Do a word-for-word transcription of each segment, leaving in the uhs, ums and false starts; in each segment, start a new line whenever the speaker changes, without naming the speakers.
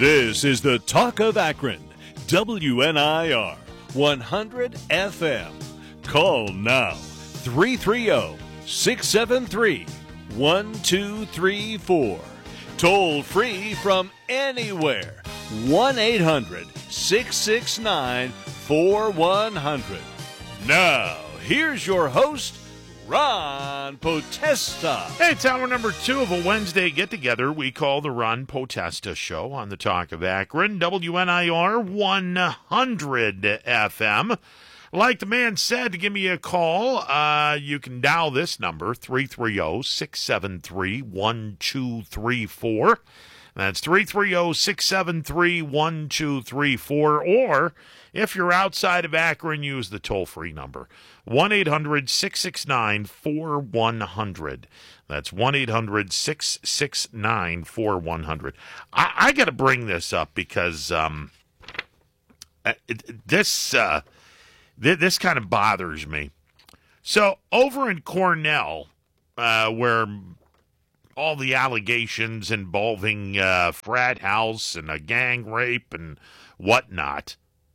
This is the Talk of Akron, W N I R one hundred F M. Call now, three three zero, six seven three, one two three four. Toll free from anywhere, one eight hundred, six six nine, four one zero zero. Now, here's your host, Ron Potesta.
Hey, it's hour number two of a Wednesday get-together we call the Ron Potesta Show on the Talk of Akron, W N I R one hundred F M. Like the man said, to give me a call, uh, you can dial this number, three three zero, six seven three, one two three four. That's three three zero, six seven three, one two three four. Or, if you're outside of Akron, use the toll-free number, one eight hundred, six six nine, four one zero zero. That's one eight hundred, six six nine, four one zero zero. I, I got to bring this up because um, it, this uh, th- this kind of bothers me. So over in Cornell, uh, where all the allegations involving uh, frat house and a gang rape and whatnot,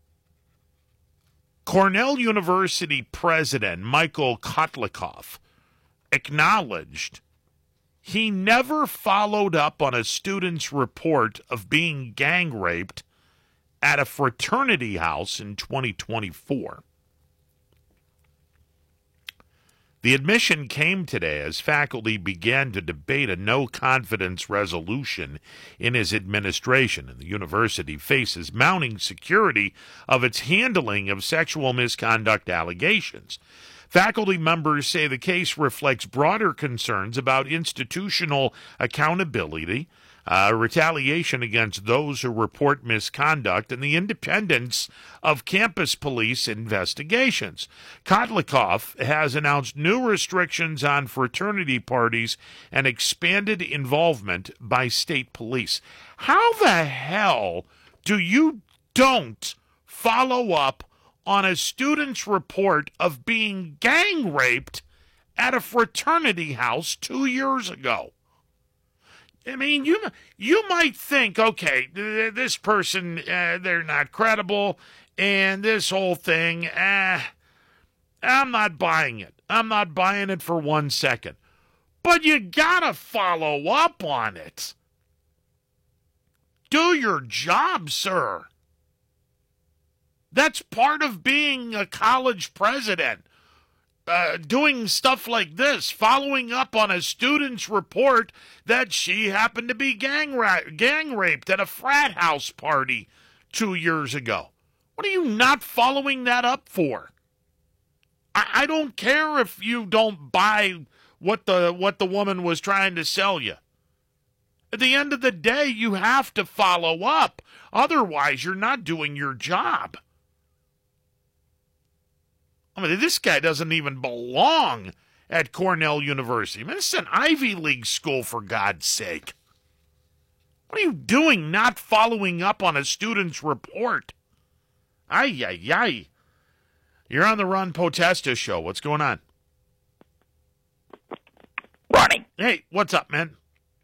Cornell University President Michael Kotlikoff acknowledged he never followed up on a student's report of being gang raped at a fraternity house in twenty twenty-four. The admission came today as faculty began to debate a no-confidence resolution in his administration, and the university faces mounting security of its handling of sexual misconduct allegations. Faculty members say the case reflects broader concerns about institutional accountability, Uh, retaliation against those who report misconduct, and the independence of campus police investigations. Kotlikoff has announced new restrictions on fraternity parties and expanded involvement by state police. How the hell do you don't follow up on a student's report of being gang raped at a fraternity house two years ago? I mean, you you might think, okay, th- this person, uh, they're not credible, and this whole thing, eh, I'm not buying it. I'm not buying it for one second. But you gotta follow up on it. Do your job, sir. That's part of being a college president. Uh, doing stuff like this, following up on a student's report that she happened to be gang, ra- gang raped at a frat house party two years ago. What are you not following that up for? I, I don't care if you don't buy what the what the woman was trying to sell you. At the end of the day, you have to follow up. Otherwise, you're not doing your job. I mean, this guy doesn't even belong at Cornell University. I mean, this is an Ivy League school, for God's sake. What are you doing not following up on a student's report? Ay, ay, ay. You're on the Ron Potesta Show. What's going on?
Ronnie.
Hey, what's up, man?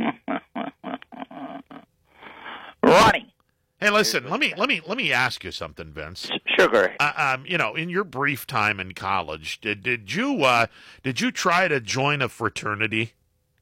Ronnie.
Hey, listen, let me let me let me ask you something, Vince.
Sugar.
Uh, um, you know, in your brief time in college, did did you uh, did you try to join a fraternity?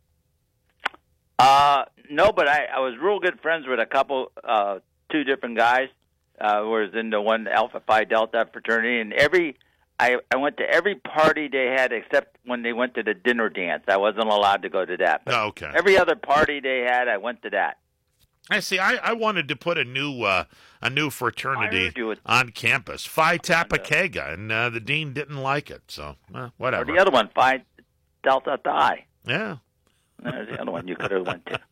Uh, no, but I, I was real good friends with a couple, uh, two different guys. Uh, was in the one Alpha Phi Delta fraternity, and every I I went to every party they had except when they went to the dinner dance. I wasn't allowed to go to that. But
Oh, okay.
every other party they had, I went to that.
I see. I, I wanted to put a new uh, a new
I
fraternity
heard you would-
on campus, Phi Kappa Kappa, and uh, the dean didn't like it. So uh,
Or
whatever.
the other one, Phi Delta Phi.
Yeah.
There's the other one you could have went to.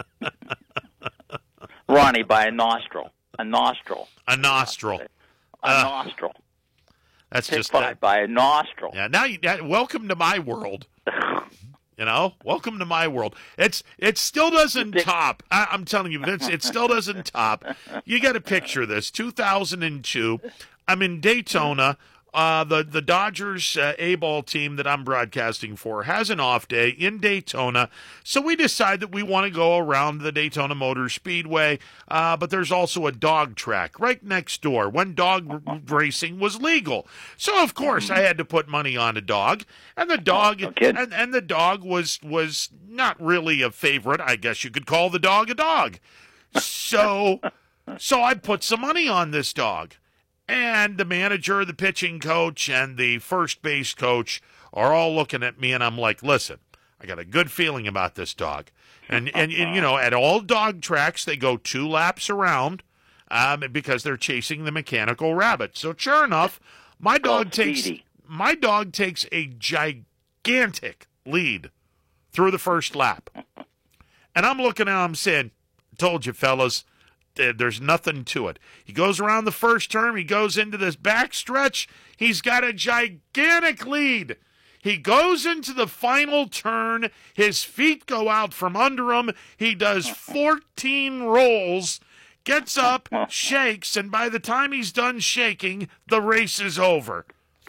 Ronnie, by a nostril. A nostril.
A nostril.
A
Uh,
nostril.
That's
Take
just
five
that.
by a nostril.
Yeah. Now, you, now, welcome to my world. You know, welcome to my world. It's it still doesn't top. I, I'm telling you, Vince, it still doesn't top. You got to picture this: two thousand two. I'm in Daytona uh, the, the Dodgers uh, A-ball team that I'm broadcasting for has an off day in Daytona, so we decide that we want to go around the Daytona Motor Speedway, uh, but there's also a dog track right next door when dog r- racing was legal. So, of course, I had to put money on a dog, and the dog
No kidding.
and, and the dog was, was not really a favorite. I guess you could call the dog a dog. So, so I put some money on this dog. And the manager, the pitching coach, and the first base coach are all looking at me, and I'm like, listen, I got a good feeling about this dog. And, and, and you know, at all dog tracks, they go two laps around um, because they're chasing the mechanical rabbit. So sure enough, my dog takes
Speedy.
my dog takes a gigantic lead through the first lap. And I'm looking at him saying, told you, fellas, there's nothing to it. He goes around the first turn. He goes into this back stretch. He's got a gigantic lead. He goes into the final turn. His feet go out from under him. He does fourteen rolls, gets up, shakes, and by the time he's done shaking, the race is over.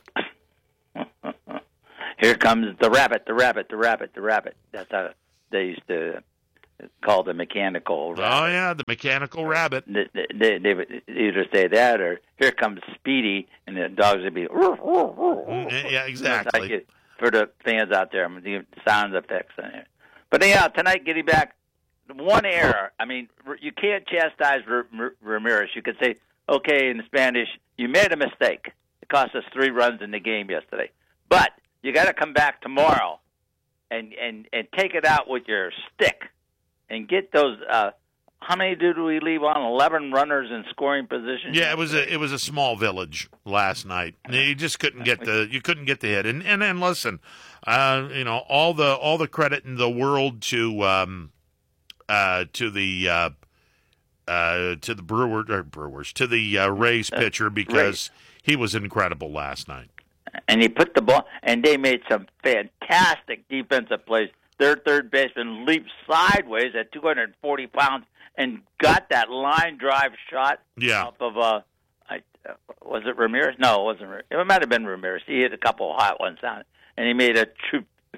Here comes the rabbit, the rabbit, the rabbit, the rabbit. That's how they used to call the mechanical rabbit.
Oh, yeah, the mechanical rabbit.
They, they, they would either say that or here comes Speedy, and the dogs would be.
Mm, yeah, exactly.
Get, for the fans out there, I'm going to do sound effects on it. But anyhow, tonight, getting back, one error. I mean, you can't chastise Ramirez. You could say, okay, in Spanish, you made a mistake. It cost us three runs in the game yesterday. But you got to come back tomorrow and, and, and take it out with your stick. And get those. Uh, how many did we leave on? Eleven runners in scoring position.
Yeah, it was a it was a small village last night. You just couldn't get the you couldn't get the hit. And and, and listen, uh, you know all the all the credit in the world to um, uh, to the uh, uh, to the Brewer or Brewers to the uh, Rays pitcher because he was incredible last night.
And he put the ball, and they made some fantastic defensive plays. Their third baseman leaped sideways at two hundred forty pounds and got that line drive shot
Yeah.
off of, uh, I, uh, was it Ramirez? No, it wasn't. It might have been Ramirez. He hit a couple of hot ones on it, and he made a true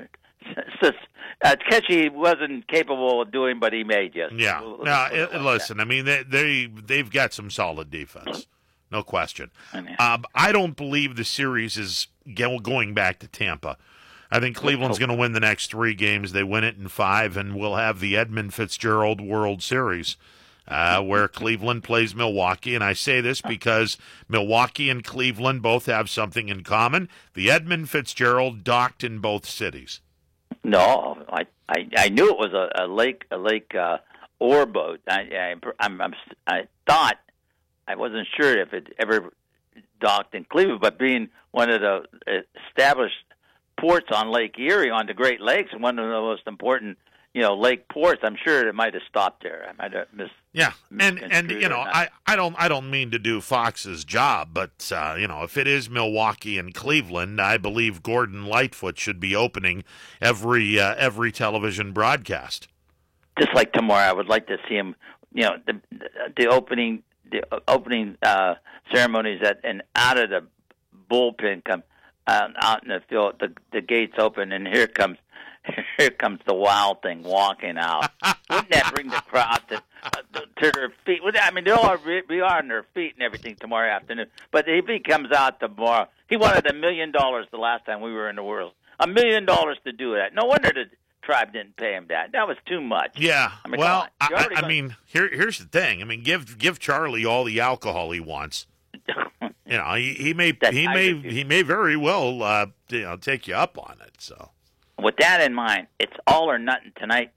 uh, catch he wasn't capable of doing, but he made, yes.
Yeah.
We'll,
Now,
we'll
it, listen, I mean, they, they, they've got some solid defense. No question.
I mean-
Um, I don't believe the series is go- going back to Tampa. I think Cleveland's going to win the next three games. They win it in five, and we'll have the Edmund Fitzgerald World Series, uh, where Cleveland plays Milwaukee. And I say this because Milwaukee and Cleveland both have something in common. The Edmund Fitzgerald docked in both cities.
No, I, I I knew it was a, a lake a lake uh, ore boat. I I, I'm, I'm, I thought I wasn't sure if it ever docked in Cleveland, but being one of the established ports on Lake Erie, on the Great Lakes, and one of the most important, you know, lake ports, I'm sure it might have stopped there. I might have missed.
Yeah, and and you know, I, I don't I don't mean to do Fox's job, but uh, you know, if it is Milwaukee and Cleveland, I believe Gordon Lightfoot should be opening every uh, every television broadcast.
Just like tomorrow, I would like to see him. You know, the the opening the opening uh, ceremonies at and out of the bullpen come. Uh, out in the field, the the gates open, and here comes, here comes the Wild Thing walking out. Wouldn't that bring the crowd to uh, to their feet? I mean, they all be on their feet and everything tomorrow afternoon. But if he comes out tomorrow, he wanted a million dollars the last time we were in the World. A million dollars to do that. No wonder the tribe didn't pay him that. That was too much.
Yeah.
I mean,
well, I, I
gonna...
mean, here here's the thing. I mean, give give Charlie all the alcohol he wants. You know, he, he may
That
he may he may very well uh, you know take you up on it. So,
with that in mind, it's all or nothing tonight.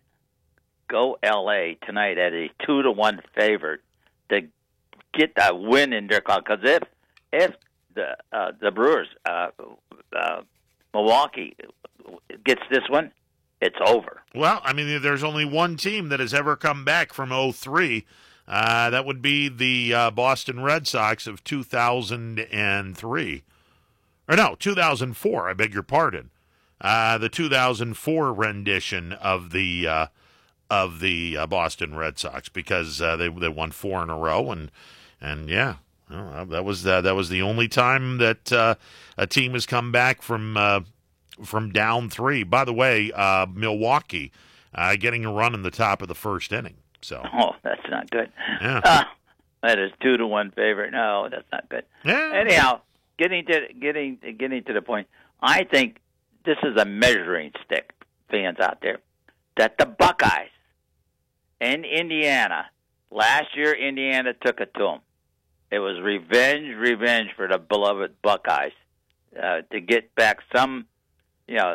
Go L A tonight at a two to one favorite to get that win in their call. Because if if the uh, the Brewers uh, uh, Milwaukee gets this one, it's over.
well, I mean, there's only one team that has ever come back from oh three. Uh, that would be the uh, Boston Red Sox of two thousand three. Or no, two thousand four, I beg your pardon. Uh, the two thousand four rendition of the uh, of the uh, Boston Red Sox, because uh, they they won four in a row, and and yeah, Well, that was uh, that was the only time that uh, a team has come back from uh, from down three. By the way, uh, Milwaukee uh, getting a run in the top of the first inning. So,
oh, that's not good.
Yeah.
Uh, that is two to one favorite. No, that's not good.
Yeah.
Anyhow, getting to getting getting to the point, I think this is a measuring stick, fans out there, that the Buckeyes in Indiana last year, Indiana took it to them. It was revenge, revenge for the beloved Buckeyes uh, to get back some, you know,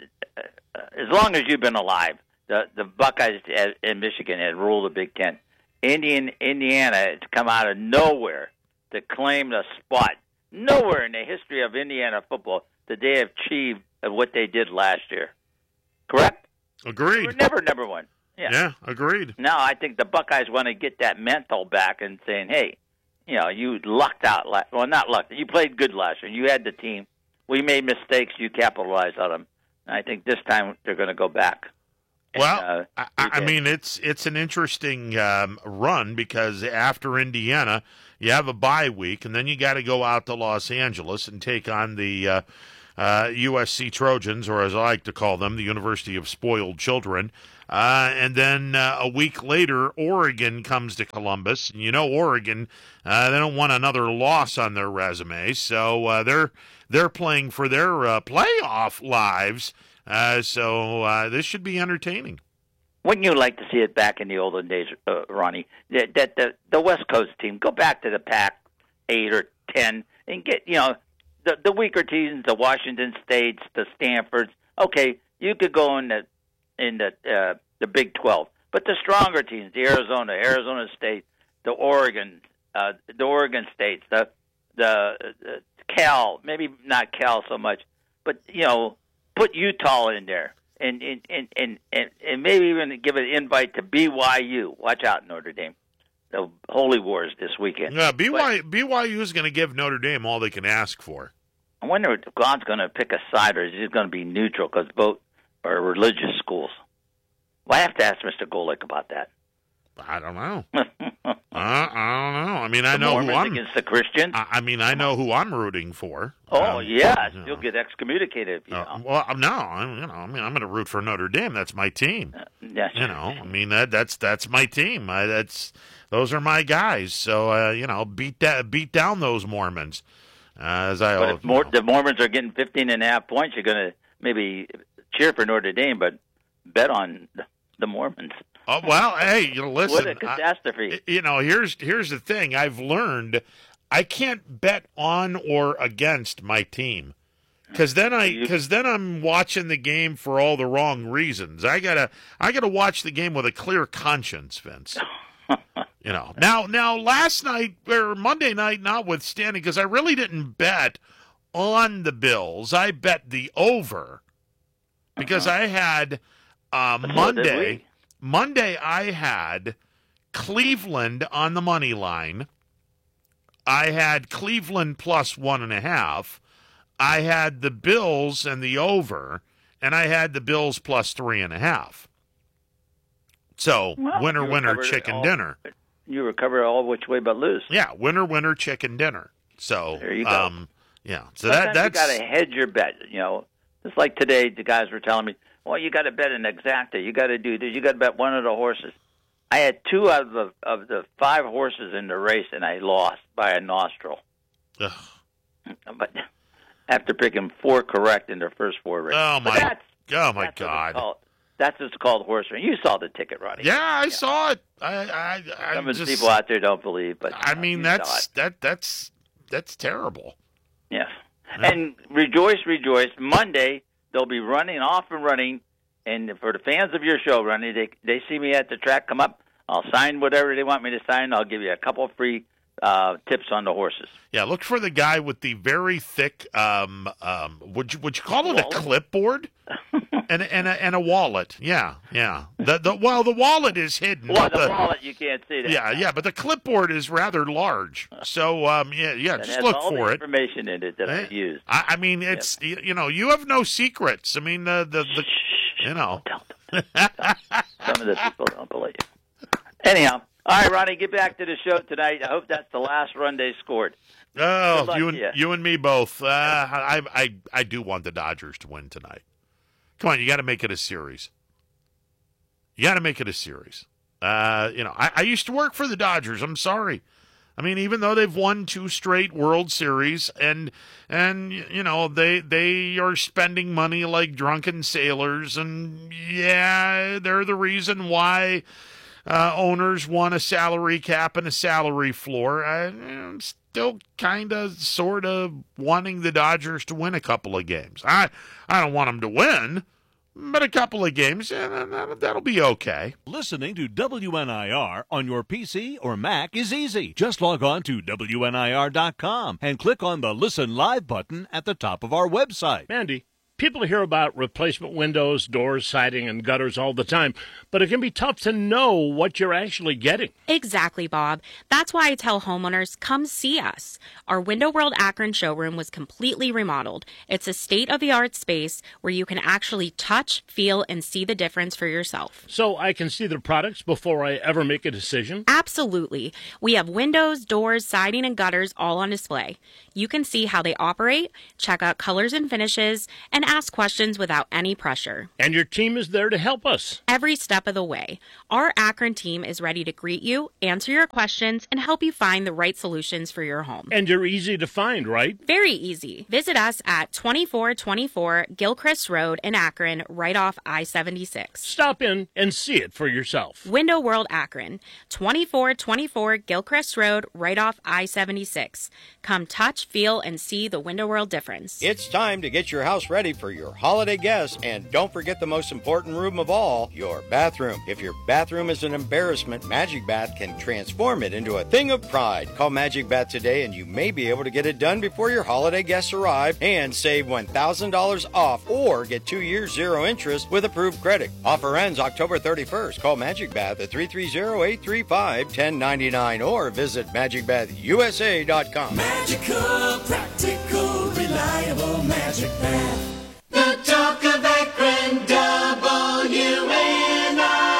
as long as you've been alive, the, the Buckeyes in Michigan had ruled the Big Ten. Indian, Indiana has come out of nowhere to claim the spot. Nowhere in the history of Indiana football did they achieve what they did last year. Correct?
Agreed.
They were never number one. Yeah.
yeah, agreed.
Now I think the Buckeyes want to get that mental back and saying, hey, you know, you lucked out. Last, well, not lucked. You played good last year. You had the team. We made mistakes. You capitalized on them. And I think this time they're going to go back.
Well,
and, uh,
I, I mean, it's it's an interesting um, run because after Indiana, you have a bye week, and then you got to go out to Los Angeles and take on the uh, uh, U S C Trojans, or as I like to call them, the University of Spoiled Children. Uh, and then uh, a week later, Oregon comes to Columbus. And you know, Oregon, uh, they don't want another loss on their resume, so uh, they're they're playing for their uh, playoff lives. Uh, so uh, this should be entertaining.
Wouldn't you like to see it back in the olden days, uh, Ronnie? That, that the the West Coast team go back to the Pac eight or ten and get, you know, the the weaker teams, the Washington States, the Stanfords. Okay, you could go in the in the uh, the Big twelve, but the stronger teams, the Arizona, Arizona State, the Oregon, uh, the Oregon States, the the uh, Cal, maybe not Cal so much, but you know, put Utah in there. And and, and, and, and and maybe even give an invite to B Y U. Watch out, Notre Dame. The Holy Wars this weekend.
Yeah, B Y U, B Y U is going to give Notre Dame all they can ask for.
I wonder if God's going to pick a side or is he going to be neutral because both are religious schools. Well, I have to ask Mister Golick about that.
I don't know. uh, I don't know. I mean, I
the
know
Mormons
who I'm
against the Christians.
I, I mean, I know who I'm rooting for.
Oh
um,
yeah,
you
you'll
know.
get excommunicated if you
Uh,
know.
well, no, I'm, you know, I mean, I'm going to root for Notre Dame. That's my team.
Uh, yes.
You know, I mean that that's that's my team. I, that's those are my guys. So uh, you know, beat that beat down those Mormons. Uh, as I,
But
oh,
if more,
you know.
the Mormons are getting fifteen and a half points, you're going to maybe cheer for Notre Dame, but bet on the, the Mormons.
Oh, well, hey, you know, listen.
What a catastrophe.
I, you know, here's here's the thing. I've learned I can't bet on or against my team. Cuz then I cuz then I'm watching the game for all the wrong reasons. I got to I got to watch the game with a clear conscience, Vince. You know. Now now last night or Monday night notwithstanding, cuz I really didn't bet on the Bills. I bet the over. Because uh-huh. I had uh, Monday Monday, I had Cleveland on the money line. I had Cleveland plus one and a half. I had the Bills and the over, and I had the Bills plus three and a half. So,
well,
winner, winner, chicken
all,
dinner.
You recover all which way but lose.
Yeah, winner, winner, chicken dinner. So,
there you go.
Um, yeah, so
Sometimes
that that's
you got to hedge your bet. You know, just like today, the guys were telling me, well, you got to bet an exacta. You got to do this. You got to bet one of the horses. I had two out of the of the five horses in the race, and I lost by a nostril.
Ugh.
But after picking four correct in their first four races.
Oh my!
That's,
oh my
that's
God!
What that's what's called horse racing. You saw the ticket, Roddy.
Yeah, I yeah. saw it. I, I, I
Some of the
just,
people out there don't believe, but
I
uh,
mean that's that that's that's terrible.
Yes,
yeah.
And rejoice, rejoice. Monday they'll be running off and running, and for the fans of your show, Ronnie, they they see me at the track. Come up, I'll sign whatever they want me to sign. I'll give you a couple of free uh, tips on the horses.
Yeah, look for the guy with the very thick. Um, um, would you would you call it
wallet?
A clipboard? and and a, and a wallet. Yeah, yeah. The the well, the wallet is hidden.
Well,
but
the, the wallet you can't see that.
Yeah, yeah, but the clipboard is rather large. So um, yeah, yeah.
It
just
has
look
all
for
the
it.
Information in it that I use.
I, I mean, it's yep. you, you know, you have no secrets. I mean, the the, the
Shh,
you know.
don't tell them. Some of the people don't believe. Anyhow, All right, Ronnie, get back to the show tonight. I hope that's the last run they scored.
Oh, you and you. you and me both. Uh, I, I I do want the Dodgers to win tonight. Come on, you got to make it a series. You got to make it a series. Uh, you know, I, I used to work for the Dodgers. I'm sorry. I mean, even though they've won two straight World Series, and and you know they they are spending money like drunken sailors, and yeah, they're the reason why uh, owners want a salary cap and a salary floor. I, I'm still kind of, sort of wanting the Dodgers to win a couple of games. I I don't want them to win. But a couple of games, yeah, that'll be okay.
Listening to W N I R on your P C or Mac is easy. Just log on to W N I R dot com and click on the Listen Live button at the top of our website.
Mandy, people hear about replacement windows, doors, siding, and gutters all the time, but it can be tough to know what you're actually getting.
Exactly, Bob. That's why I tell homeowners, come see us. Our Window World Akron showroom was completely remodeled. It's a state-of-the-art space where you can actually touch, feel, and see the difference for yourself.
So I can see the products before I ever make a decision?
Absolutely. We have windows, doors, siding, and gutters all on display. You can see how they operate, check out colors and finishes, and ask questions without any pressure.
And your team is there to help us
every step of the way. Our Akron team is ready to greet you, answer your questions, and help you find the right solutions for your home.
And you're easy to find, right?
Very easy. Visit us at twenty-four twenty-four Gilchrist Road in Akron, right off I seventy-six.
Stop in and see it for yourself.
Window World Akron, twenty-four twenty-four Gilchrist Road, right off I seventy-six. Come touch, feel, and see the Window World difference.
It's time to get your house ready for your holiday guests, and don't forget the most important room of all, your bathroom. If your bathroom is an embarrassment, Magic Bath can transform it into a thing of pride. Call Magic Bath today and you may be able to get it done before your holiday guests arrive and save one thousand dollars off or get two years zero interest with approved credit. Offer ends October thirty-first. Call Magic Bath at three three zero, eight three five, one zero nine nine or visit magic bath u s a dot com.
Magical, practical, reliable Magic Bath. The talk of Akron, W N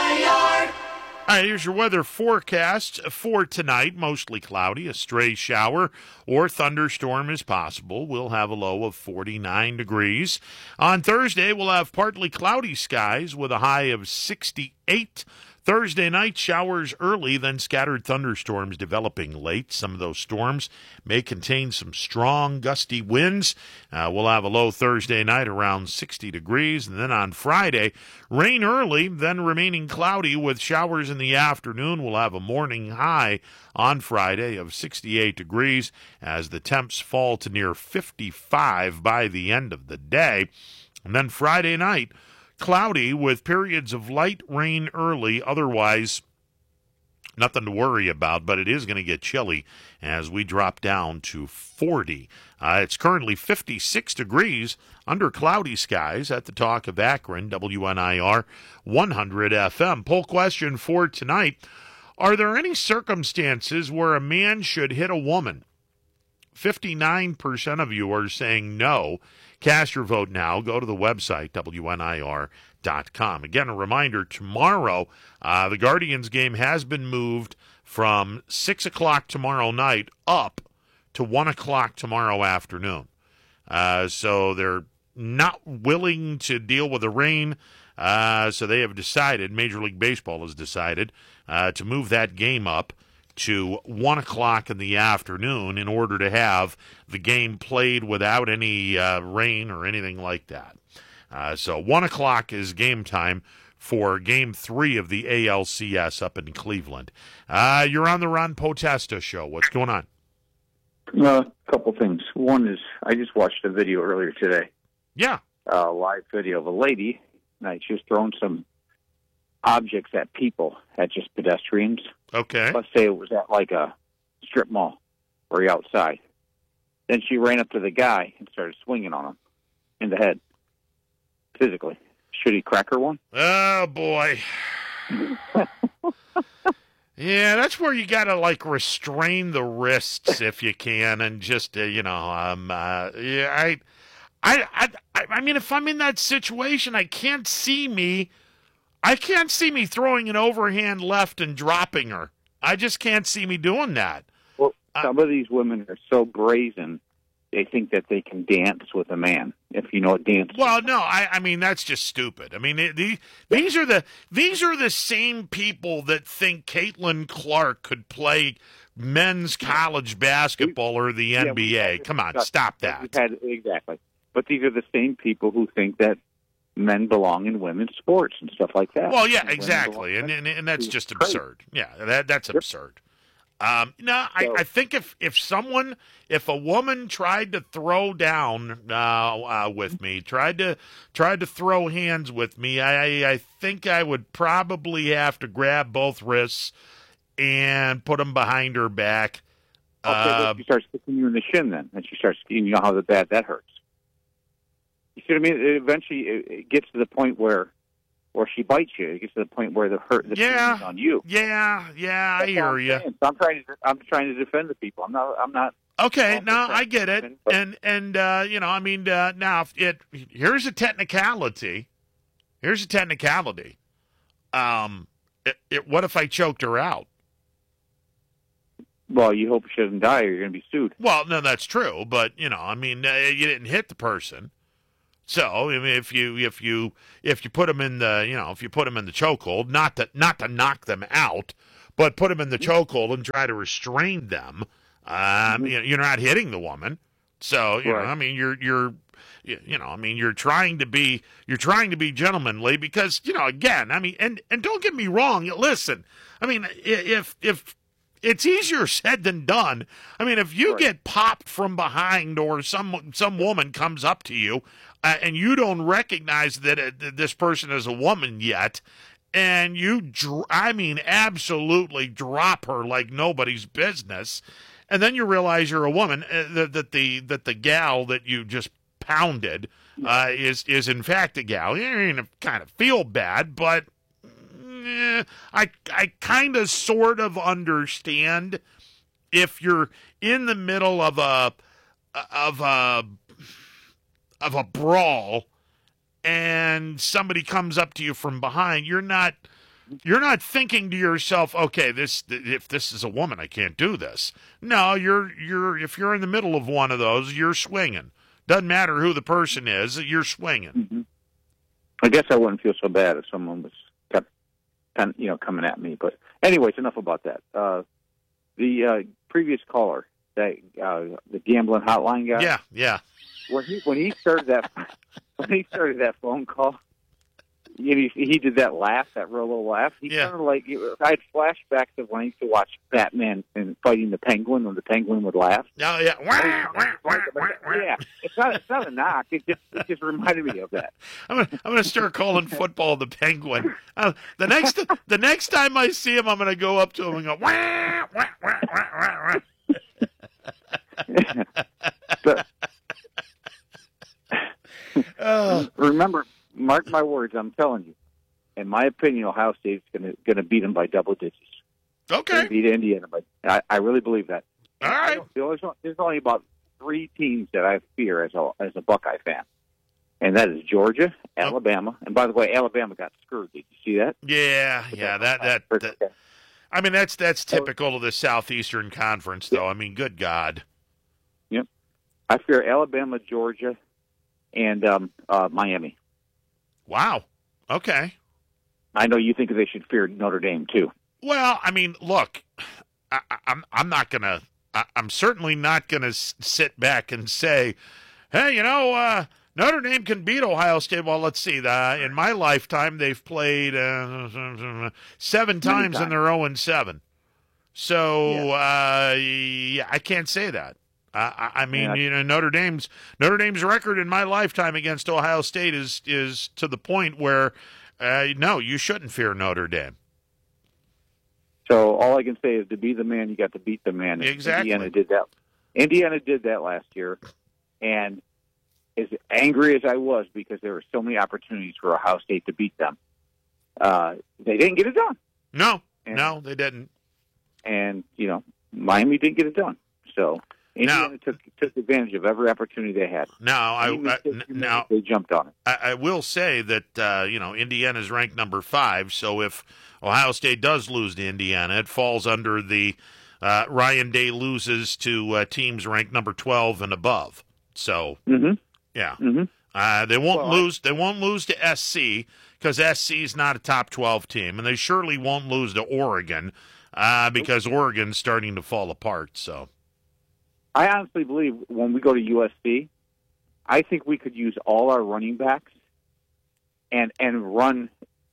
I R.
All right, here's your weather forecast for tonight. Mostly cloudy, a stray shower or thunderstorm is possible. We'll have a low of forty-nine degrees. On Thursday, we'll have partly cloudy skies with a high of sixty-eight. Thursday night, showers early, then scattered thunderstorms developing late. Some of those storms may contain some strong, gusty winds. Uh, we'll have a low Thursday night around sixty degrees. And then on Friday, rain early, then remaining cloudy with showers in the afternoon. We'll have a morning high on Friday of sixty-eight degrees as the temps fall to near fifty-five by the end of the day. And then Friday night, cloudy with periods of light rain early. Otherwise, nothing to worry about, but it is going to get chilly as we drop down to forty. Uh, it's currently fifty-six degrees under cloudy skies at the Talk of Akron, W N I R one hundred F M. Poll question for tonight: are there any circumstances where a man should hit a woman? fifty-nine percent of you are saying no. Cast your vote now. Go to the website, W N I R dot com. Again, a reminder, tomorrow, uh, the Guardians game has been moved from six o'clock tomorrow night up to one o'clock tomorrow afternoon. Uh, so they're not willing to deal with the rain, uh, so they have decided, Major League Baseball has decided, uh, to move that game up to one o'clock in the afternoon in order to have the game played without any uh, rain or anything like that. Uh, so one o'clock is game time for game three of the A L C S up in Cleveland. Uh, you're on the Ron Potesta show. What's going on?
Uh, a couple things. One is I just watched a video earlier today.
Yeah.
A live video of a lady. And she was throwing some objects at people, at just pedestrians.
Okay.
Let's say it was at like a strip mall or outside. Then she ran up to the guy and started swinging on him in the head, physically. Should he crack her one?
Oh, boy. Yeah, that's where you got to, like, restrain the wrists if you can and just, uh, you know, um, uh, yeah, I, I, I, I mean, if I'm in that situation, I can't see me, I can't see me throwing an overhand left and dropping her. I just can't see me doing that.
Well, some of these women are so brazen, they think that they can dance with a man, if you know what dance is.
Well, no, I, I mean, that's just stupid. I mean, it, the, these are the these are the same people that think Caitlin Clark could play men's college basketball or the N B A. Come on, stop that.
Had, exactly. But these are the same people who think that men belong in women's sports and stuff like that.
Well, yeah,
and
exactly, and, and and that's just absurd. Yeah, that that's absurd. Um, no, I, I think if, if someone, if a woman tried to throw down uh, uh, with me, tried to tried to throw hands with me, I I think I would probably have to grab both wrists and put them behind her back.
Okay,
uh,
but she starts kicking you in the shin then, and she starts, you know how bad that hurts. You see what I mean? It eventually, it, it gets to the point where, where she bites you. It gets to the point where the hurt, the
yeah,
pain is on you.
Yeah, yeah,
That's
I hear you.
So I'm trying to, I'm trying to defend the people. I'm not, I'm not.
Okay, no, I get it, and and uh, you know, I mean, uh, now if it here's a technicality. Here's a technicality. Um, it, it, what if I choked her out?
Well, you hope she doesn't die, or you're going to be sued.
Well, no, that's true, but you know, I mean, uh, you didn't hit the person, so I mean, if you if you if you put them in the you know if you put them in the chokehold, not to not to knock them out, but put them in the chokehold and try to restrain them. Um, mm-hmm. you know, you're not hitting the woman, so you
right.
know, I mean, you're you're you know, I mean, you're trying to be you're trying to be gentlemanly because you know, again, I mean, and and don't get me wrong, listen, I mean, if if it's easier said than done. I mean, if you right. get popped from behind or some some woman comes up to you uh, and you don't recognize that, uh, that this person is a woman yet, and you, dr- I mean, absolutely drop her like nobody's business, and then you realize you're a woman, uh, that, that the that the gal that you just pounded uh, is is in fact a gal. You're gonna kind of feel bad, but. Eh, I I kind of sort of understand if you're in the middle of a of a of a brawl and somebody comes up to you from behind. You're not you're not thinking to yourself, okay, this if this is a woman, I can't do this. No, you're you're if you're in the middle of one of those, you're swinging. Doesn't matter who the person is, you're swinging.
Mm-hmm. I guess I wouldn't feel so bad if someone was. And, you know, coming at me. But anyways, enough about that. Uh, the uh, previous caller, that uh, the gambling hotline guy.
Yeah, yeah.
When he when he started that when he started that phone call, he, he did that laugh, that real little laugh. He
yeah.
sounded like I had flashbacks of when I used to watch Batman and fighting the Penguin when the Penguin would laugh.
Oh yeah, wah, wah, wah, wah, wah.
Yeah. It's not it's not a knock. It just it just reminded me of that.
I'm gonna I'm gonna start calling football the Penguin. Uh, the next the next time I see him, I'm gonna go up to him and go wah wah wah wah wah.
But,
oh.
Remember. Mark my words, I'm telling you. In my opinion, Ohio State's going to going to beat them by double digits.
Okay.
Beat Indiana, but I, I really believe that.
All right.
There's, there's only about three teams that I fear as a as a Buckeye fan, and that is Georgia, Alabama, and by the way, Alabama got screwed. Did you see that?
Yeah, yeah. That that. that I mean, that's that's typical of the Southeastern Conference, though. I mean, good God.
Yep. I fear Alabama, Georgia, and um, uh, Miami.
Wow. Okay.
I know you think they should fear Notre Dame too.
Well, I mean, look, I, I'm I'm not gonna. I, I'm certainly not gonna sit back and say, hey, you know, uh, Notre Dame can beat Ohio State. Well, let's see. Uh, in my lifetime, they've played uh, seven times, times and they're zero and seven. So yeah. Uh, yeah, I can't say that. Uh, I mean, yeah. you know, Notre Dame's Notre Dame's record in my lifetime against Ohio State is is to the point where, uh, no, you shouldn't fear Notre Dame.
So all I can say is to be the man, you got to beat the man.
Exactly.
Indiana did that. Indiana did that last year, and as angry as I was because there were so many opportunities for Ohio State to beat them, uh, they didn't get it done.
No,
and,
no, they didn't.
And you know, Miami didn't get it done. So. Indiana
Now-
took took advantage of every opportunity they had.
Now, I,
Even
I
if they-
n- now
they jumped on it.
I, I will say that uh, you know Indiana's ranked number five. So if Ohio State does lose to Indiana, it falls under the uh, Ryan Day loses to uh, teams ranked number twelve and above. So
Mm-hmm.
yeah,
Mm-hmm.
uh, they won't
Well, I-
lose. They won't lose to S C because S C is not a top twelve team, and they surely won't lose to Oregon uh, because Oregon's starting to fall apart. So.
I honestly believe when we go to U S C, I think we could use all our running backs and and run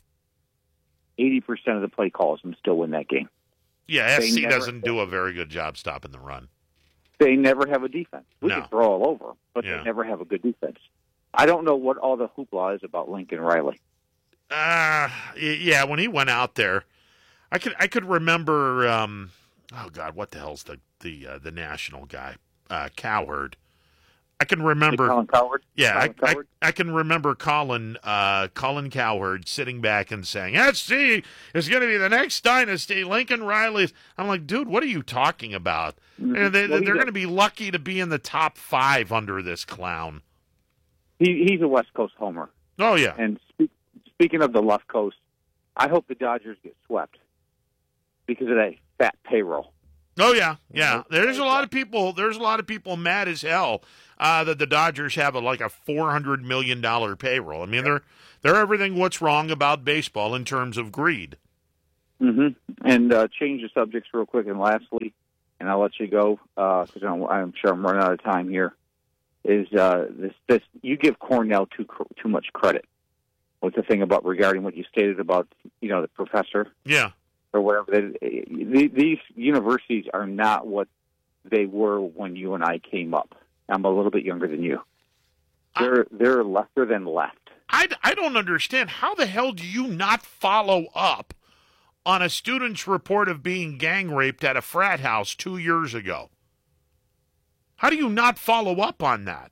eighty percent of the play calls and still win that game.
Yeah,
They
S C
never-
doesn't do a very good job stopping the run.
They never have a defense. We
No.
can throw all over, but
Yeah.
they never have a good defense. I don't know what all the hoopla is about Lincoln Riley.
Uh yeah, when he went out there, I could I could remember. Um, oh God, what the hell's the the uh, the national guy, uh, Cowherd? I can remember.
Colin Cowherd?
Yeah,
Colin
I, I,
Cowherd?
I can remember Colin uh, Colin Cowherd sitting back and saying, "S C is going to be the next dynasty." Lincoln Riley. I'm like, dude, what are you talking about?
Mhm.
And they,
Well, he
they're
does.
going to be lucky to be in the top five under this clown.
He, he's a West Coast homer.
Oh yeah,
And speak, speaking of the left coast, I hope the Dodgers get swept because of that fat payroll.
oh yeah, yeah. There's a lot of people. There's a lot of people mad as hell uh, that the Dodgers have a, like a four hundred million dollar payroll. I mean, they're they're everything what's wrong about baseball in terms of greed.
Mm-hmm. And uh, change the subjects real quick. And lastly, and I'll let you go because I'm, I'm sure I'm running out of time here. Is uh, this this you give Cornell too cr- too much credit with the thing about regarding what you stated about you know the professor
Yeah.
or whatever. They, the, these universities are not what they were when you and I came up. I'm a little bit younger than you. They're they're lesser than left.
I, I don't understand. How the hell do you not follow up on a student's report of being gang raped at a frat house two years ago? How do you not follow up on that?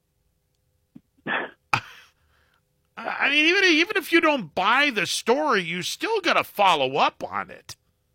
I mean, even, even if you don't buy the story, you still got to follow up on it.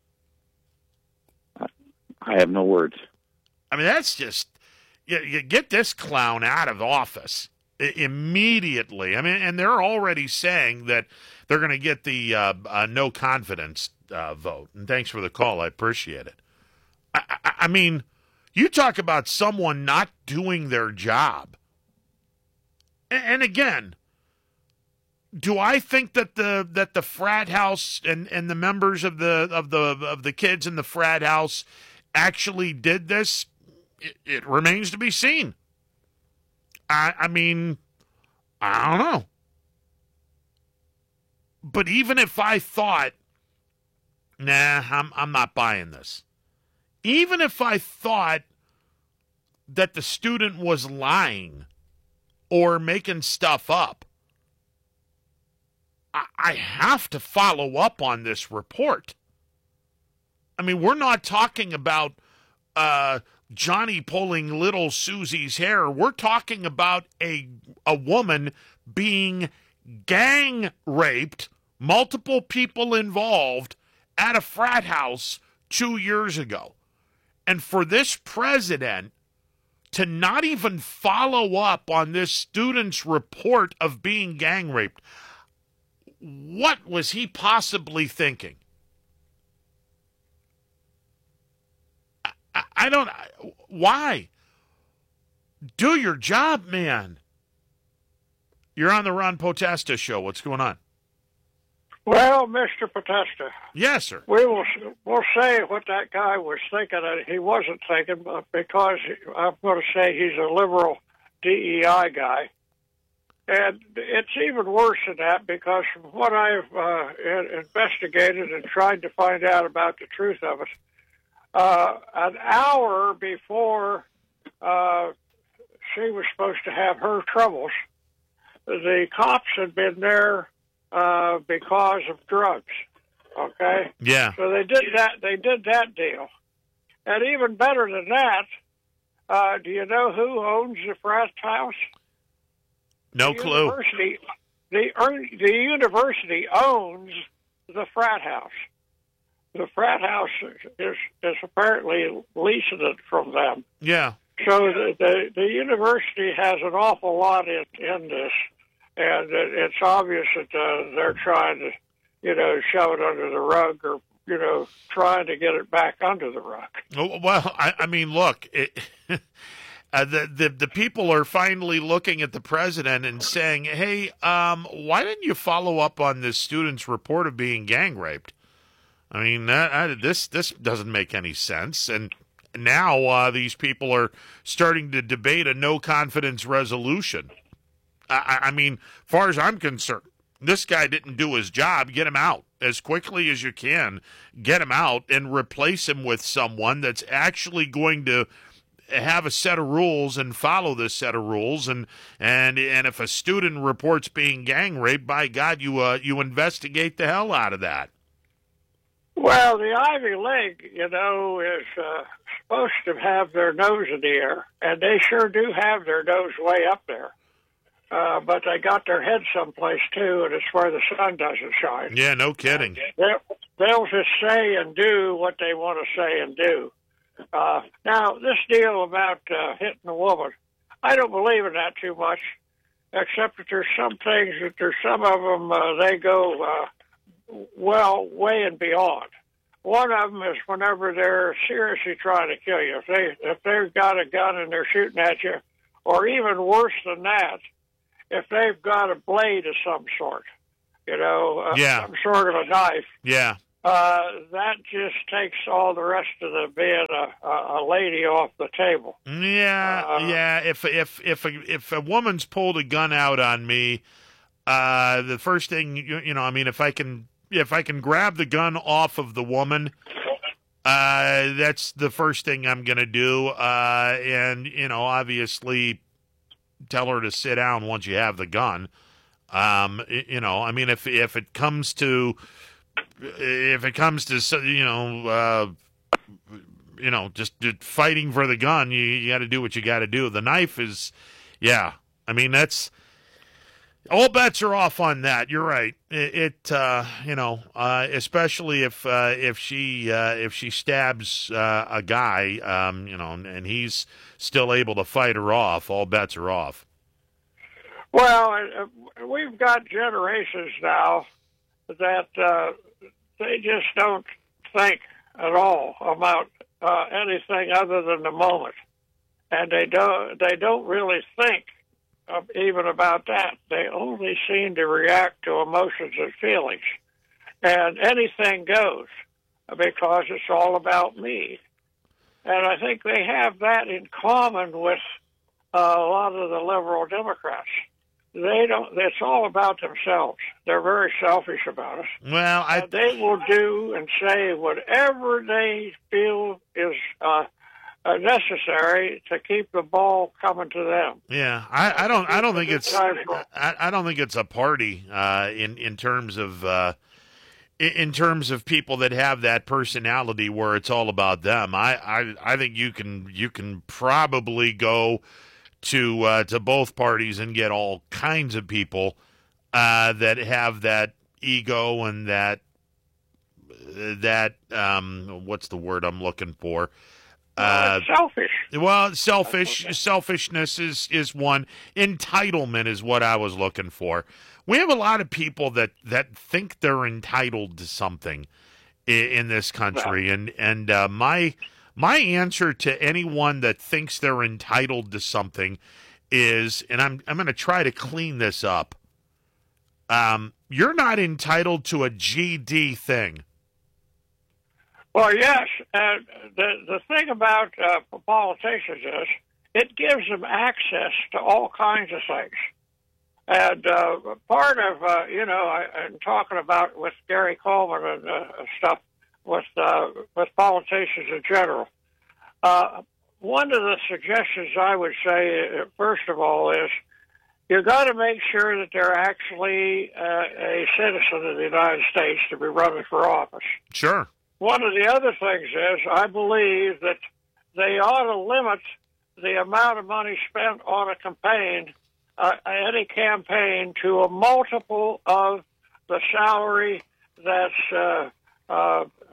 I have no words.
I mean, that's just, you, you get this clown out of office i- immediately. I mean, and they're already saying that they're going to get the uh, uh, no confidence uh, vote. And thanks for the call. I appreciate it. I, I, I mean, you talk about someone not doing their job. And, and again, do I think that the that the frat house and, and the members of the of the of the kids in the frat house actually did this? It, it remains to be seen. I I mean, I don't know. But even if I thought, nah, I'm I'm not buying this. Even if I thought that the student was lying or making stuff up, I, I have to follow up on this report. I mean, we're not talking about uh, Johnny pulling little Susie's hair. We're talking about a a woman being gang raped, multiple people involved at a frat house two years ago. And for this president to not even follow up on this student's report of being gang raped, what was he possibly thinking? I, I, I don't... Why? Do your job, man. You're on the Ron Potesta show. What's going on?
Well, Mister Potesta,
Yes, sir.
we will we'll say what that guy was thinking, and he wasn't thinking, but because I'm going to say he's a liberal D E I guy. And it's even worse than that because from what I've uh, investigated and tried to find out about the truth of it, uh, an hour before uh, she was supposed to have her troubles, the cops had been there uh, because of drugs. Okay,
Yeah.
so they did that. They did that deal, and even better than that, uh, do you know who owns the frat house?
No
the
clue.
the frat house is is apparently leasing it from them.
Yeah.
So the the, the university has an awful lot in, in this, and it, it's obvious that uh, they're trying to, you know, shove it under the rug, or you know, trying to get it back under the rug.
Well, I, I mean, look, it, uh, the, the the people are finally looking at the president and saying, "Hey, um, why didn't you follow up on this student's report of being gang raped?" I mean, that, I, this this doesn't make any sense. And now uh, these people are starting to debate a no confidence resolution. I, I mean, far as I'm concerned, this guy didn't do his job. Get him out as quickly as you can. Get him out and replace him with someone that's actually going to have a set of rules and follow this set of rules. And and and if a student reports being gang raped, by God, you uh, you investigate the hell out of that.
Well, the Ivy League, you know, is uh, supposed to have their nose in the air, and they sure do have their nose way up there. Uh, but they got their head someplace, too, and it's where the sun doesn't shine.
Yeah, no kidding.
They'll, they'll just say and do what they want to say and do. Uh, now, this deal about uh, hitting a woman, I don't believe in that too much, except that there's some things that there's some of them, uh, they go... Uh, well, way and beyond. One of them is whenever they're seriously trying to kill you. If they if they've got a gun and they're shooting at you, or even worse than that, if they've got a blade of some sort, you know, uh,
yeah.
some sort of a knife.
Yeah.
Uh, that just takes all the rest of the being a, a, a lady off the table.
Yeah, uh, yeah. If if if a, if a woman's pulled a gun out on me, uh, the first thing you, you know, I mean, if I can. If I can grab the gun off of the woman, uh, that's the first thing I'm going to do. Uh, and, you know, obviously tell her to sit down once you have the gun. Um, you know, I mean, if if it comes to, if it comes to, you know, uh, you know, just fighting for the gun, you, you got to do what you got to do. The knife is, yeah, I mean, that's, all bets are off on that. You're right. It, it uh, you know, uh, especially if uh, if she uh, if she stabs uh, a guy, um, you know, and he's still able to fight her off. All bets are off.
Well, uh, we've got generations now that uh, they just don't think at all about uh, anything other than the moment, and they don't they don't really think. Uh, even about that. They only seem to react to emotions and feelings. And anything goes because it's all about me. And I think they have that in common with uh, a lot of the liberal Democrats. They don't, it's all about themselves. They're very selfish about it.
Well, I...
And they will do and say whatever they feel is uh, Uh, necessary to keep the ball coming to them.
Yeah, I, I don't. I don't think it's. I, I don't think it's a party uh, in in terms of uh, in, in terms of people that have that personality where it's all about them. I, I, I think you can you can probably go to uh, to both parties and get all kinds of people uh, that have that ego and that that um, what's the word I'm looking for.
Uh, selfish.
Well, selfish selfishness is, is one. Entitlement is what I was looking for. We have a lot of people that, that think they're entitled to something in, in this country, and and uh, my my answer to anyone that thinks they're entitled to something is, and I'm I'm going to try to clean this up. Um, you're not entitled to a G D thing.
Well, yes. Uh, the the thing about uh, politicians is it gives them access to all kinds of things. And uh, part of, uh, you know, I, I'm talking about with Gary Coleman and uh, stuff with uh, with politicians in general. Uh, one of the suggestions I would say, uh, first of all, is you got to make sure that they're actually uh, a citizen of the United States to be running for office.
Sure.
One of the other things is I believe that they ought to limit the amount of money spent on a campaign, uh, any campaign, to a multiple of the salary that's uh, uh,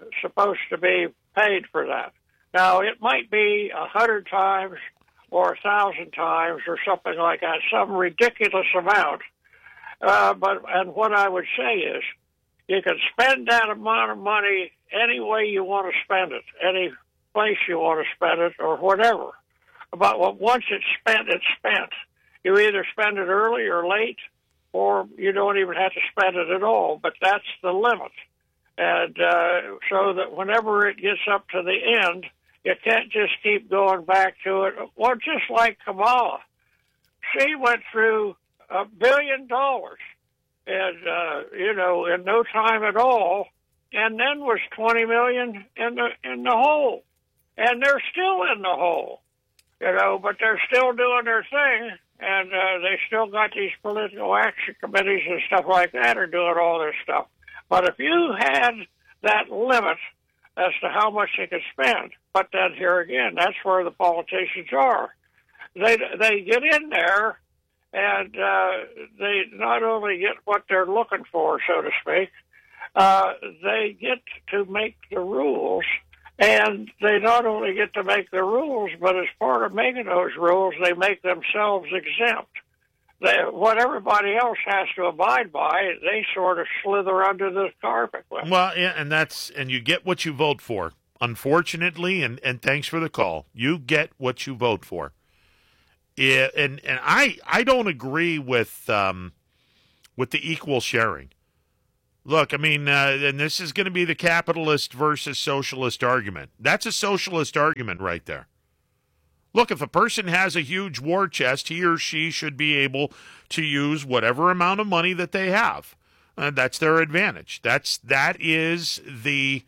supposed to be paid for that. Now, it might be a hundred times or a thousand times or something like that, some ridiculous amount. Uh, but and what I would say is, you can spend that amount of money any way you want to spend it, any place you want to spend it, or whatever. But once it's spent, it's spent. You either spend it early or late, or you don't even have to spend it at all. But that's the limit. And uh, so that whenever it gets up to the end, you can't just keep going back to it. Well, just like Kamala. She went through a billion dollars, and, uh, you know, in no time at all, and then was twenty million in the, in the hole. And they're still in the hole, you know, but they're still doing their thing, and uh, they still got these political action committees and stuff like that are doing all this stuff. But if you had that limit as to how much they could spend, but then here again, that's where the politicians are. They they get in there, and uh, they not only get what they're looking for, so to speak, uh, they get to make the rules, and they not only get to make the rules, but as part of making those rules, they make themselves exempt. They, what everybody else has to abide by, they sort of slither under the carpet with.
Well, yeah, and that's and you get what you vote for. Unfortunately, and, and thanks for the call, you get what you vote for. Yeah, and and I I don't agree with um with the equal sharing. Look, I mean, uh, and this is going to be the capitalist versus socialist argument. That's a socialist argument right there. Look, if a person has a huge war chest, he or she should be able to use whatever amount of money that they have. Uh, that's their advantage. That's that is the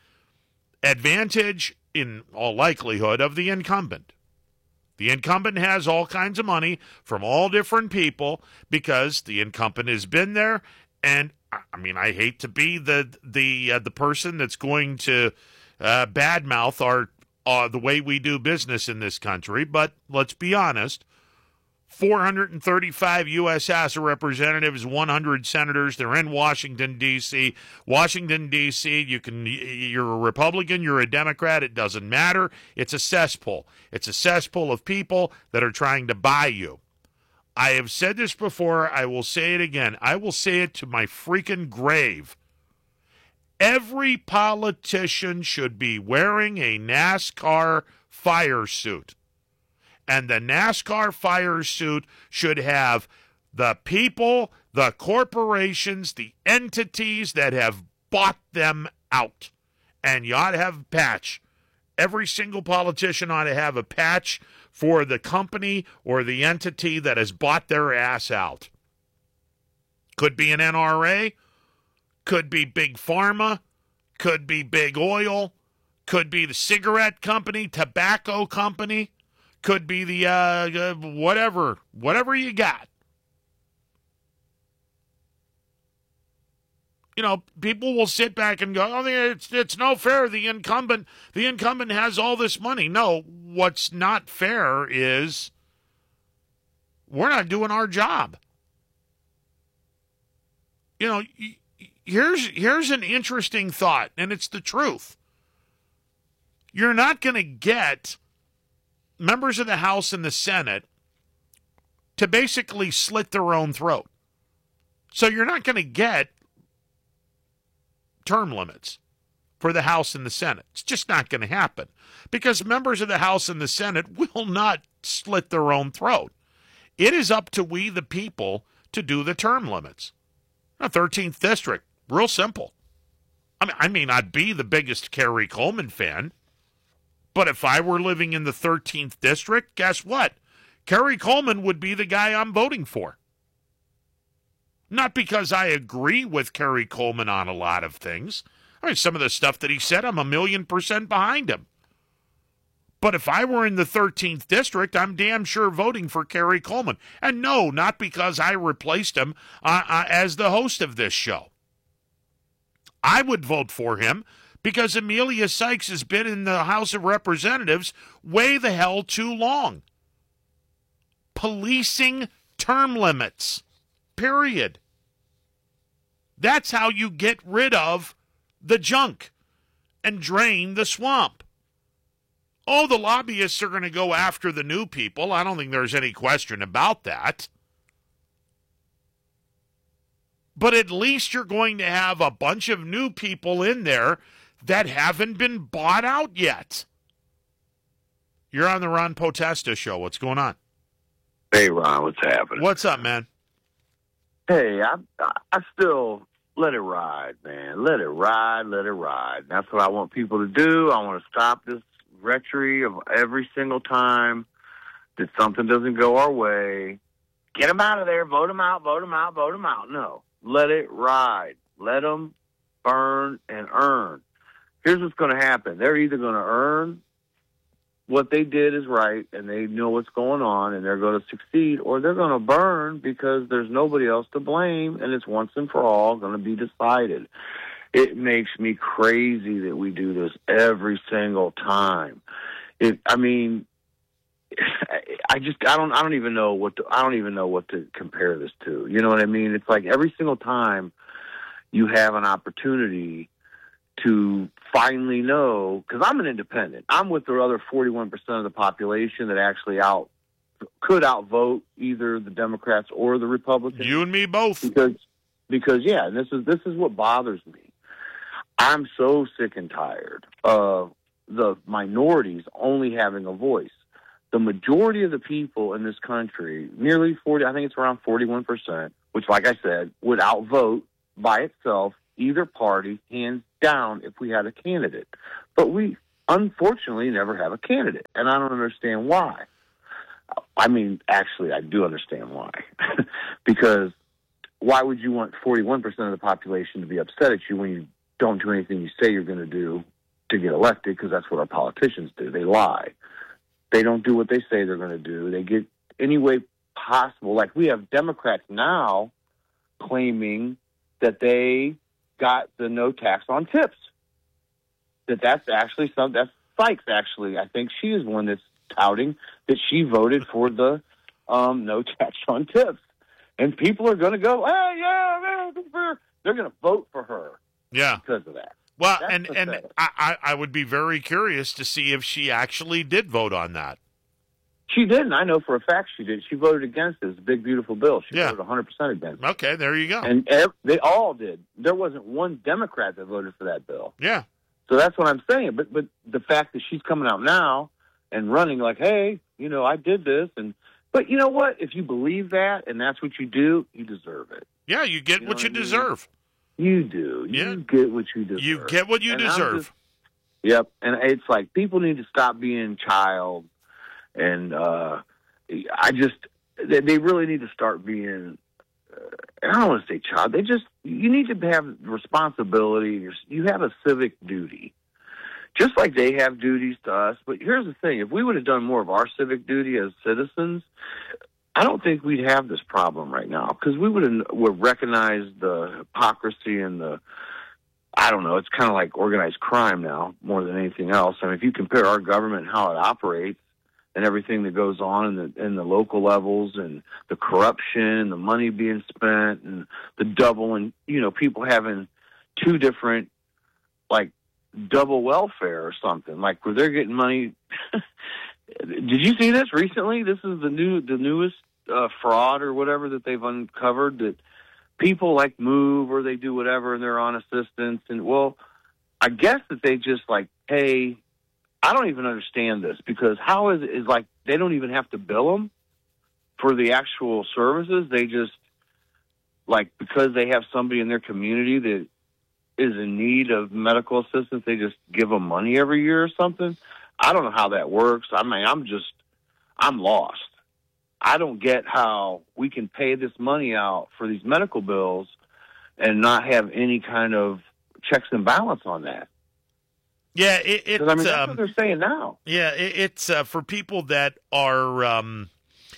advantage, in all likelihood, of the incumbent. The incumbent has all kinds of money from all different people because the incumbent has been there. And I mean, I hate to be the the uh, the person that's going to uh, badmouth our uh, the way we do business in this country, but let's be honest. four hundred thirty-five U S House of Representatives, one hundred senators. They're in Washington, D C Washington, D C, you can, you're a Republican, you're a Democrat, it doesn't matter. It's a cesspool. It's a cesspool of people that are trying to buy you. I have said this before. I will say it again. I will say it to my freaking grave. Every politician should be wearing a NASCAR fire suit. And the NASCAR fire suit should have the people, the corporations, the entities that have bought them out. And you ought to have a patch. Every single politician ought to have a patch for the company or the entity that has bought their ass out. Could be an N R A, could be Big Pharma, could be Big Oil, could be the cigarette company, tobacco company. Could be the, uh, whatever, whatever you got. You know, people will sit back and go, oh, it's, it's no fair. The incumbent, the incumbent has all this money. No, what's not fair is we're not doing our job. You know, here's, here's an interesting thought, and it's the truth. You're not going to get members of the House and the Senate to basically slit their own throat. So you're not going to get term limits for the House and the Senate. It's just not going to happen because members of the House and the Senate will not slit their own throat. It is up to we, the people, to do the term limits. Now, thirteenth District, real simple. I mean, I may not be the biggest Kerry Coleman fan, but if I were living in the thirteenth District, guess what? Kerry Coleman would be the guy I'm voting for. Not because I agree with Kerry Coleman on a lot of things. I mean, some of the stuff that he said, I'm a million percent behind him. But if I were in the thirteenth District, I'm damn sure voting for Kerry Coleman. And no, not because I replaced him uh, uh, as the host of this show. I would vote for him because Amelia Sykes has been in the House of Representatives way the hell too long. Policing term limits. Period. That's how you get rid of the junk. and drain the swamp. Oh, the lobbyists are going to go after the new people. I don't think there's any question about that. But at least you're going to have a bunch of new people in there that haven't been bought out yet. You're on the Ron Potesta show. What's going on?
Hey, Ron, what's happening?
What's up, man?
Hey, I I still let it ride, man. Let it ride, let it ride. That's what I want people to do. I want to stop this rhetoric of every single time that something doesn't go our way. Get them out of there. Vote them out, vote them out, vote them out. No, let it ride. Let them burn and earn. Here's what's going to happen. They're either going to earn what they did is right and they know what's going on and they're going to succeed, or they're going to burn because there's nobody else to blame and it's once and for all going to be decided. It makes me crazy that we do this every single time. It, I mean, I just, I don't, I don't even know what to, I don't even know what to compare this to. You know what I mean? It's like every single time you have an opportunity to finally know, because I'm an independent. I'm with the other forty-one percent of the population that actually out could outvote either the Democrats or the Republicans.
You and me both.
Because, because yeah, and this is this is what bothers me. I'm so sick and tired of the minorities only having a voice. The majority of the people in this country, nearly forty, I think it's around forty-one percent, which, like I said, would outvote by itself either party, hands down, if we had a candidate. But we, unfortunately, never have a candidate, and I don't understand why. I mean, actually, I do understand why. Because why would you want forty-one percent of the population to be upset at you when you don't do anything you say you're going to do to get elected? Because that's what our politicians do. They lie. They don't do what they say they're going to do. They get any way possible. Like, we have Democrats now claiming that they got the no tax on tips. That that's actually some, that's Sykes actually. I think she is one that's touting that she voted for the um, no tax on tips. And people are going to go, hey, yeah, yeah, they're going to vote for her.
Yeah.
Because of that.
Well,
That's
and, and I, I I would be very curious to see if she actually did vote on that.
She didn't. I know for a fact she did. She voted against this big, beautiful bill. She
Yeah.
voted one hundred percent against it.
Okay, there you go.
And ev- they all did. There wasn't one Democrat that voted for that bill.
Yeah.
So that's what I'm saying. But but the fact that she's coming out now and running like, hey, you know, I did this. and But you know what? If you believe that and that's what you do, you deserve it.
Yeah, you get
You know
what
what
you
I mean?
deserve.
You do.
Yeah.
You get what you deserve.
You get what you
And I'm
deserve.
just- Yep. And it's like people need to stop being child. And uh, I just, they, they really need to start being, uh, I don't want to say child. They just, you need to have responsibility. You're, you have a civic duty. Just like they have duties to us. But here's the thing. If we would have done more of our civic duty as citizens, I don't think we'd have this problem right now, because we would have would recognize the hypocrisy and the, I don't know, it's kind of like organized crime now more than anything else. I mean, if you compare our government and how it operates and everything that goes on in the in the local levels and the corruption, the money being spent, and the double, and you know, people having two different, like, double welfare or something, like where they're getting money. Did you see this recently? This is the new, the newest uh, fraud or whatever that they've uncovered, that people like move or they do whatever and they're on assistance. And well, I guess that they just like, hey, I don't even understand this, because how is it is like they don't even have to bill them for the actual services. They just, like, because they have somebody in their community that is in need of medical assistance, they just give them money every year or something. I don't know how that works. I mean, I'm just, I'm lost. I don't get how we can pay this money out for these medical bills and not have any kind of checks and balance on that.
Yeah, it, it's,
I mean, that's
um,
what they're saying now.
Yeah, it, it's uh, for people that are, um,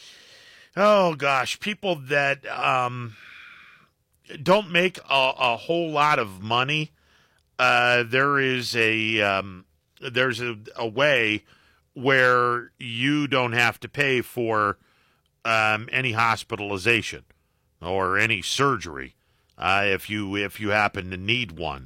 oh gosh, people that um, don't make a, a whole lot of money. Uh, there is a um, there's a, a way where you don't have to pay for um, any hospitalization or any surgery uh, if you if you happen to need one.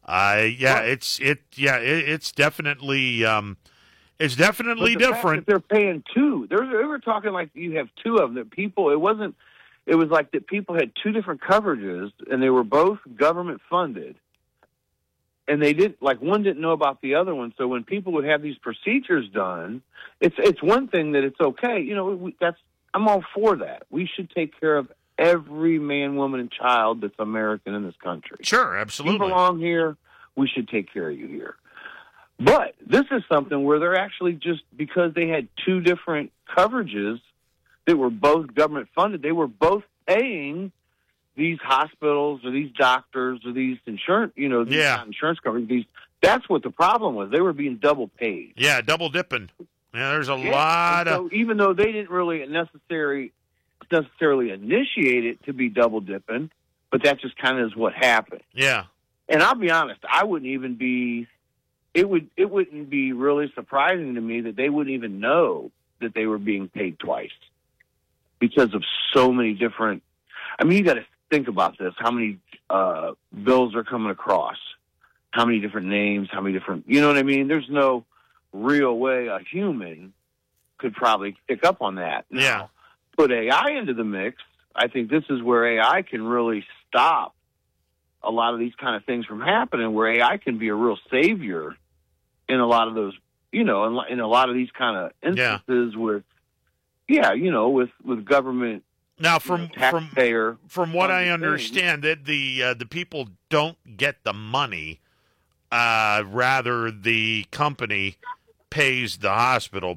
Uh, yeah, it's it. Yeah, it, it's definitely um, it's definitely
But the fact
different.
that they're paying two. They're, they were talking like you have two of them. That people. It wasn't. It was like that people had two different coverages, and they were both government funded. And they didn't like one didn't know about the other one. So when people would have these procedures done, it's it's one thing that it's okay. You know, we, that's I'm all for that. We should take care of every man, woman, and child that's American in this country.
Sure,
You
absolutely.
belong here. We should take care of you here. But this is something where they're actually just because they had two different coverages that were both government funded, they were both paying these hospitals or these doctors or these insurance, you know, these
Yeah.
not insurance companies. These that's what the problem was. They were being double paid.
Yeah, double dipping. Yeah, there's a
Yeah,
lot
and
of
so even though they didn't really necessarily necessarily initiate it to be double dipping, but that just kind of is what happened.
yeah.
And I'll be honest, I wouldn't even be. It would. It wouldn't be really surprising to me that they wouldn't even know that they were being paid twice because of so many different. I mean, you got to think about this: how many uh, bills are coming across, how many different names, how many different. You know what I mean? There's no real way a human could probably pick up on that. Now,
Yeah.
put A I into the mix. I think this is where A I can really stop a lot of these kind of things from happening, where A I can be a real savior in a lot of those, you know, in, in a lot of these kind of instances where, yeah, you know, with, with government,
Now, from
you know,
from
taxpayer.
from what I
funded
understand, that the uh, the people don't get the money. Uh, rather, the company pays the hospital